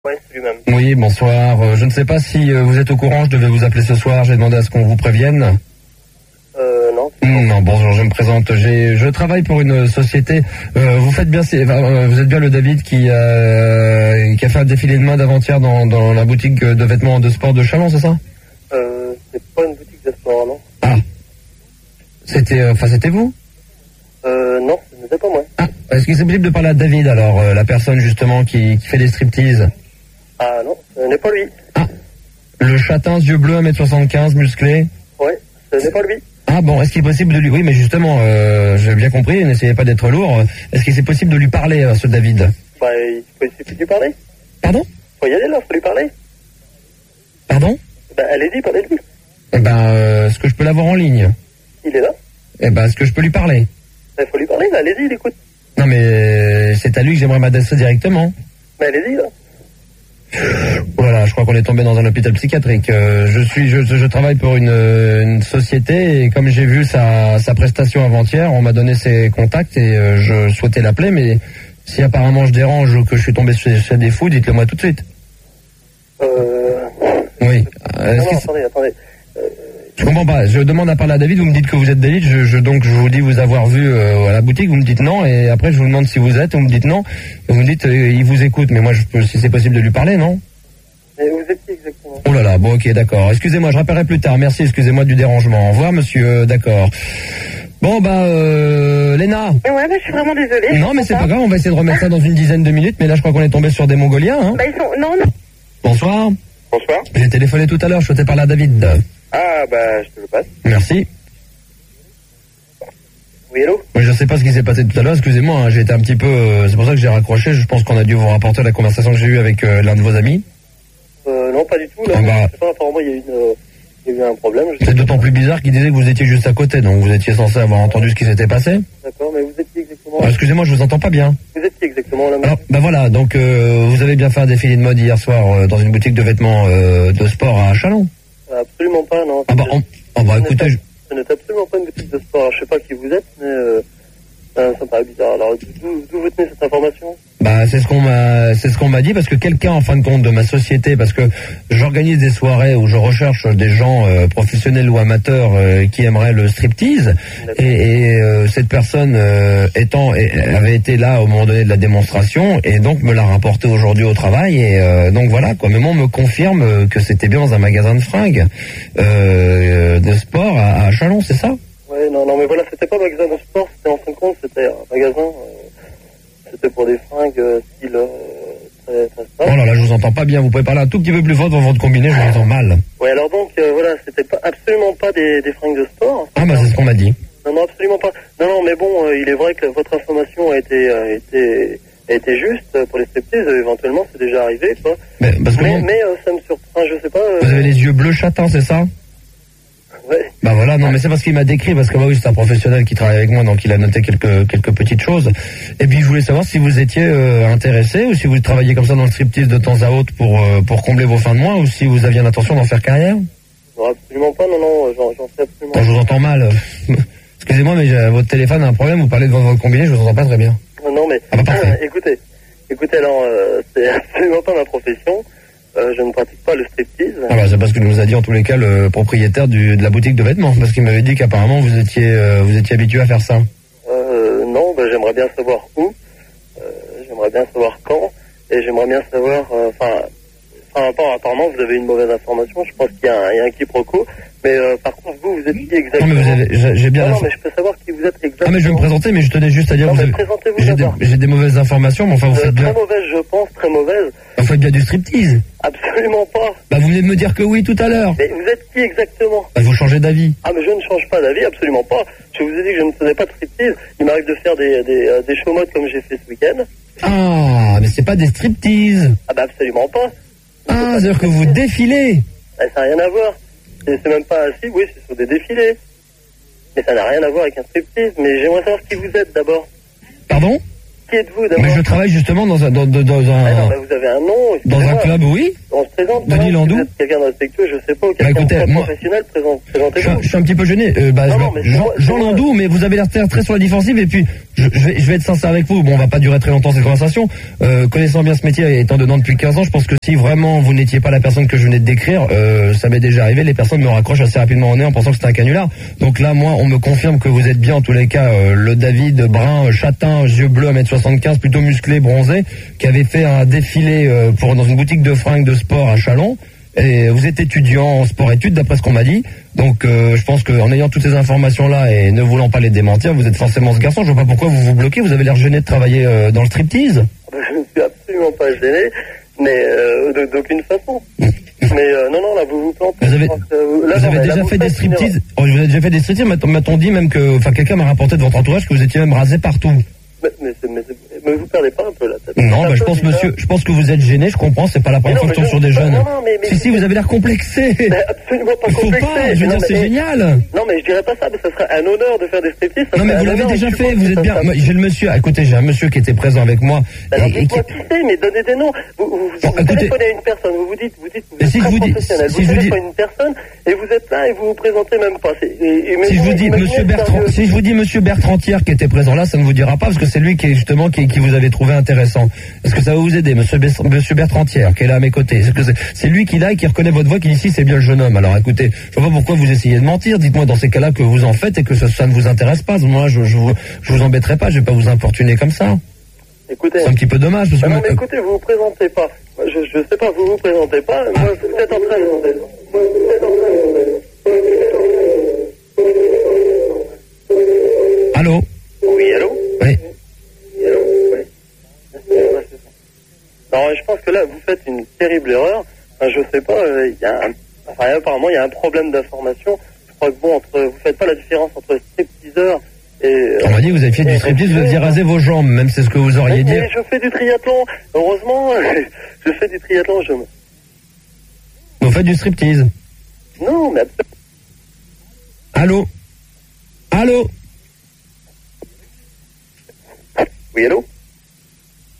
Ouais, c'est lui-même. Oui, bonsoir. Je ne sais pas si vous êtes au courant, je devais vous appeler ce soir, j'ai demandé à ce qu'on vous prévienne. Non. Non, bonjour, je me présente. Je travaille pour une société. Vous faites bien, vous êtes bien le David qui a fait un défilé de mode avant-hier dans la boutique de vêtements de sport de Chalon, c'est ça? C'est pas une boutique de sport, non. Ah. C'était vous? Non, ce n'était pas moi. Ah. Est-ce que c'est possible de parler à David, alors, la personne justement qui fait des striptease? Ah non, ce n'est pas lui. Ah. Le châtain, yeux bleus, 1m75, musclé? Ouais, ce n'est pas lui. Ah bon, est-ce qu'il est possible de lui... Oui, mais justement, j'ai bien compris, n'essayez pas d'être lourd. Est-ce qu'il est possible de lui parler, ce David? Bah, il faut essayer de lui parler. Pardon? Faut y aller là, faut lui parler. Pardon? Bah, allez-y, parlez-lui. Eh ben, est-ce que je peux l'avoir en ligne? Il est là. Eh ben, est-ce que je peux lui parler? Bah, faut lui parler, là, allez-y, il écoute. Non, mais c'est à lui que j'aimerais m'adresser directement. Bah, allez-y, là. Voilà, je crois qu'on est tombé dans un hôpital psychiatrique. Je travaille pour une société et comme j'ai vu sa prestation avant-hier, on m'a donné ses contacts et je souhaitais l'appeler, mais si apparemment je dérange ou que je suis tombé chez des fous, dites-le moi tout de suite. Oui. Non, attendez. Je comprends pas. Je demande à parler à David, vous me dites que vous êtes David, donc je vous dis vous avoir vu à la boutique, vous me dites non, et après je vous demande si vous êtes, vous me dites non, et vous me dites il vous écoute, mais moi si c'est possible de lui parler, non? Et vous êtes qui exactement? Oh là là, bon ok, d'accord. Excusez-moi, je rappellerai plus tard, merci, excusez-moi du dérangement. Au revoir monsieur, d'accord. Bon Léna. Ouais, je suis vraiment désolée. Non mais c'est pas grave, on va essayer de remettre ça dans une dizaine de minutes, mais là je crois qu'on est tombé sur des Mongoliens, hein. Bah ils sont... Non. Bonsoir. Bonsoir. J'ai téléphoné tout à l'heure, je souhaitais parler à David. Ah, bah, je te le passe. Merci. Oui, allô? Oui, je sais pas ce qui s'est passé tout à l'heure, excusez-moi, hein, j'ai été un petit peu... c'est pour ça que j'ai raccroché, je pense qu'on a dû vous rapporter la conversation que j'ai eue avec l'un de vos amis. Non, pas du tout, là. Ah bah. Je sais pas, apparemment, il y a eu un problème. C'est d'autant plus bizarre qu'il disait que vous étiez juste à côté, donc vous étiez censé avoir entendu ce qui s'était passé. D'accord, mais vous êtes qui exactement? Excusez-moi, je vous entends pas bien. Vous êtes qui exactement, là? Alors, voilà, donc vous avez bien fait un défilé de mode hier soir dans une boutique de vêtements de sport à Chalon. Absolument pas, non. Écoutez... Ce n'est absolument pas une boutique de sport. Alors, je sais pas qui vous êtes, mais ça me paraît bizarre. Alors, d'où vous tenez cette information? C'est ce qu'on m'a dit, parce que quelqu'un, en fin de compte, de ma société, parce que j'organise des soirées où je recherche des gens professionnels ou amateurs qui aimeraient le striptease, et cette personne avait été là au moment donné de la démonstration, et donc me l'a rapporté aujourd'hui au travail, et donc voilà, quoi. Mais moi, on me confirme que c'était bien dans un magasin de fringues de sport à Chalon, c'est ça? Ouais, non, mais voilà, c'était pas un magasin de sport, c'était en fin de compte, c'était un magasin... C'était pour des fringues style très Oh là là, je vous entends pas bien. Vous pouvez parler un tout petit peu plus fort dans votre combiné, je vous entends mal. Ouais, alors donc, voilà, c'était absolument pas des fringues de sport. Ah c'est ce qu'on m'a dit. Non, absolument pas. Non, mais bon, il est vrai que votre information a été juste pour les striptease. Éventuellement, c'est déjà arrivé, quoi. Mais ça me surprend, je sais pas... Vous avez les yeux bleus châtains, c'est ça? Ouais. Voilà, non, mais c'est parce qu'il m'a décrit, parce que oui, c'est un professionnel qui travaille avec moi, donc il a noté quelques petites choses. Et puis je voulais savoir si vous étiez intéressé, ou si vous travailliez comme ça dans le striptease de temps à autre pour combler vos fins de mois, ou si vous aviez l'intention d'en faire carrière. Non, absolument pas, non, j'en sais absolument pas. Je vous entends mal. Excusez-moi, mais votre téléphone a un problème, vous parlez devant votre combiné, je vous entends pas très bien. Non, mais écoutez, alors, c'est absolument pas ma profession. Je ne pratique pas le striptease. C'est parce que nous a dit en tous les cas le propriétaire de la boutique de vêtements, parce qu'il m'avait dit qu'apparemment vous étiez habitué à faire ça. Non, j'aimerais bien savoir où, j'aimerais bien savoir quand, et j'aimerais bien savoir, apparemment vous avez une mauvaise information, je pense qu'il y a un quiproquo, mais par contre vous êtes qui exactement? Non, mais j'ai bien... Non, mais je peux savoir qui vous êtes exactement. Ah, mais je vais me présenter, mais je tenais juste à dire... présentez-vous d'abord. J'ai des mauvaises informations, mais enfin vous faites bien... Très mauvaise, je pense, très mauvaise. Vous faites bien du striptease? Absolument pas. Vous venez de me dire que oui tout à l'heure. Mais vous êtes qui exactement? Vous changez d'avis. Ah, mais je ne change pas d'avis, absolument pas. Je vous ai dit que je ne faisais pas de striptease. Il m'arrive de faire des show modes comme j'ai fait ce week-end. Ah, mais c'est pas des striptease. Absolument pas. C'est-à-dire que vous défilez. Ça n'a rien à voir. C'est même pas assis, oui, c'est sur des défilés. Mais ça n'a rien à voir avec un striptease. Mais j'aimerais savoir qui vous êtes d'abord. Pardon? Qui êtes-vous d'abord? Mais je travaille justement dans un... Ah non, mais vous avez un nom. Dans un club, oui. On se présente. Denis Landou. Vous êtes quelqu'un de respectueux, je sais pas, ou quelqu'un de professionnel, présentez-vous. Je suis un petit peu gêné. Jean Landou, mais vous avez l'air très sur la défensive, et puis je vais être sincère avec vous. Bon, on va pas durer très longtemps cette conversation. Connaissant bien ce métier et étant dedans depuis 15 ans, je pense que si vraiment vous n'étiez pas la personne que je venais de décrire, ça m'est déjà arrivé, les personnes me raccrochent assez rapidement au nez en pensant que c'était un canular. Donc là, moi, on me confirme que vous êtes bien, en tous les cas, le David brun, châtain, yeux bleus, 1m75, plutôt musclé, bronzé, qui avait fait un défilé dans une boutique de fringues de sport à Chalon. Et vous êtes étudiant en sport-études, d'après ce qu'on m'a dit. Donc je pense qu'en ayant toutes ces informations-là et ne voulant pas les démentir, vous êtes forcément ce garçon. Je vois pas pourquoi vous vous bloquez. Vous avez l'air gêné de travailler dans le striptease. Je ne suis absolument pas gêné, mais d'aucune façon. Mais non, là vous vous plantez. Vous avez déjà fait des striptease. Vous avez déjà fait des striptease. M'a-t-on dit même que, quelqu'un m'a rapporté de votre entourage que vous étiez même rasé partout. Mais vous perdez pas un peu la tête. Non, je pense, monsieur, je pense que vous êtes gêné, je comprends, c'est pas la première fois que je tombe sur des jeunes. Si, vous avez l'air complexé. Mais absolument pas complexé. Faut pas, je veux dire, c'est génial. Non, mais je dirais pas ça, mais ça serait un honneur de faire des striptease. Non, mais vous l'avez déjà fait, vous êtes bien. J'ai le monsieur, écoutez, j'ai un monsieur qui était présent avec moi. Dites-moi qui c'est, mais donnez des noms. Vous téléphonez à une personne, vous dites, vous êtes professionnel. Vous téléphonez à une personne, et vous êtes là, et vous vous présentez même pas. Si je vous dis monsieur Bertrantière qui était présent là, ça ne vous dira pas, parce que c'est lui qui est justement qui vous avez trouvé intéressant. Est-ce que ça va vous aider, monsieur Bertrantière, qui est là à mes côtés? C'est lui qui là et qui reconnaît votre voix, qui ici c'est bien le jeune homme. Alors écoutez, je vois pas pourquoi vous essayez de mentir. Dites-moi dans ces cas-là que vous en faites et que ça ne vous intéresse pas. Moi, je vous embêterai pas, je vais pas vous importuner comme ça. Écoutez, c'est un petit peu dommage. Parce que non, mais écoutez, vous vous présentez pas. Je sais pas, vous vous présentez pas. Moi, vous êtes en train de... Allô? Oui, allô? Oui. Alors, je pense que là, vous faites une terrible erreur. Enfin, je sais pas, apparemment, il y a un problème d'information. Je crois que vous faites pas la différence entre stripteaseur et... On m'a dit que vous avez fait du striptease, vous aviez rasé vos jambes, même c'est ce que vous auriez dit. Je fais du triathlon. Heureusement, je fais du triathlon, Vous faites du striptease? Non, mais... Allô? Allô? Oui, allô?